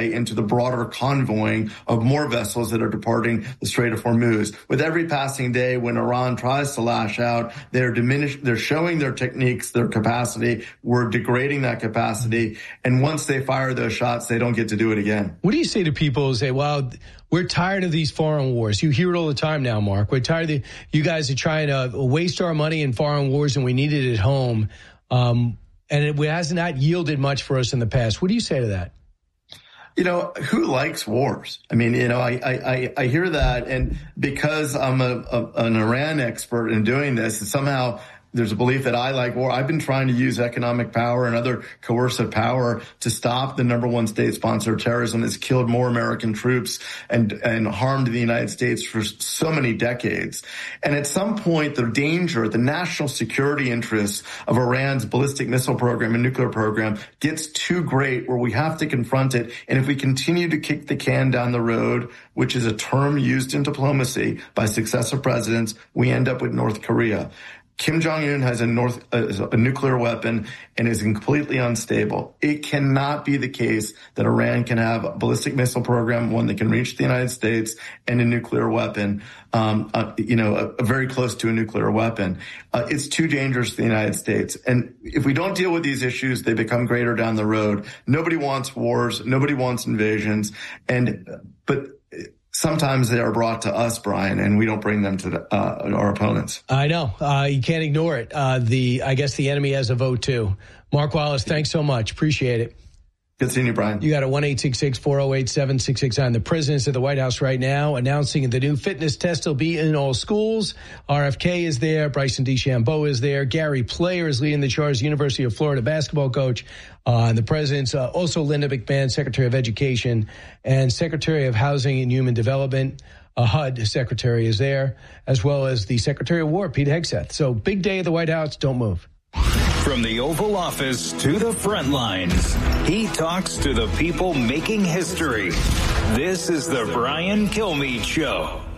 into the broader convoying of more vessels that are departing the Strait of Hormuz. With every passing day, when Iran tries to lash out, they're showing their techniques, their capacity. We're degrading that capacity. And once they fire those shots, they don't get to do it again. What do you say to people who say, well, we're tired of these foreign wars? You hear it all the time now, Mark. We're tired of you guys are trying to waste our money in foreign wars and we need it at home. And it has not yielded much for us in the past. What do you say to that? Who likes wars? I mean, I hear that. And because I'm an Iran expert in doing this, somehow there's a belief that I like war. I've been trying to use economic power and other coercive power to stop the number one state sponsor of terrorism that's killed more American troops and harmed the United States for so many decades. And at some point, the danger, the national security interests of Iran's ballistic missile program and nuclear program gets too great where we have to confront it. And if we continue to kick the can down the road, which is a term used in diplomacy by successive presidents, we end up with North Korea. Kim Jong-un has a nuclear weapon and is completely unstable. It cannot be the case that Iran can have a ballistic missile program, one that can reach the United States, and a nuclear weapon, very close to a nuclear weapon. It's too dangerous to the United States. And if we don't deal with these issues, they become greater down the road. Nobody wants wars. Nobody wants invasions. But sometimes they are brought to us, Brian, and we don't bring them to our opponents. I know. You can't ignore it. I guess the enemy has a vote, too. Mark Wallace, thanks so much. Appreciate it. Good seeing you, Brian. You got a 1-866-408-7669. The president's at the White House right now announcing the new fitness test will be in all schools. RFK is there. Bryson DeChambeau is there. Gary Player is leading the charge, University of Florida basketball coach. And the president's also Linda McMahon, Secretary of Education, and Secretary of Housing and Human Development. HUD secretary is there, as well as the Secretary of War, Pete Hegseth. So big day at the White House. Don't move. From the Oval Office to the front lines, he talks to the people making history. This is the Brian Kilmeade Show.